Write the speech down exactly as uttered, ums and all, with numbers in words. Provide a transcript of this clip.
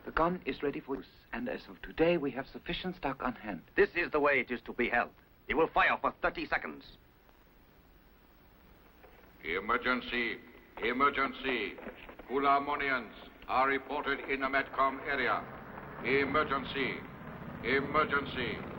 The gun is ready for use, and as of today, we have sufficient stock on hand. This is the way it is to be held. He will fire for thirty seconds. Emergency. Emergency. Full-Harmonians are reported in the Metcom area. Emergency. Emergency.